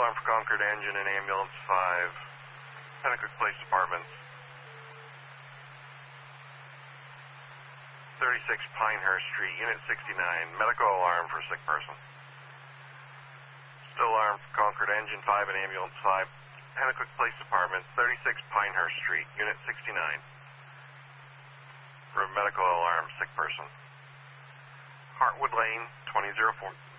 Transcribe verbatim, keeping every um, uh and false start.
alarm for Concord Engine and Ambulance five. Pennacook Place Apartments. thirty-six Pinehurst Street, Unit sixty-nine. Medical alarm for a sick person. Still alarm for Concord Engine five and Ambulance five. Pennacook Place Apartments, thirty-six Pinehurst Street, Unit sixty-nine. For a medical alarm, sick person. Hartwood Lane, twenty oh four.